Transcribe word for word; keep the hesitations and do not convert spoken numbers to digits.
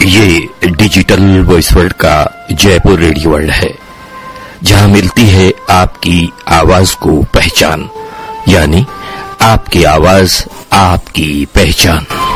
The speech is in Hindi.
ये डिजिटल वॉइस वर्ल्ड का जयपुर रेडियो वर्ल्ड है, जहां मिलती है आपकी आवाज को पहचान, यानी आपकी आवाज आपकी पहचान।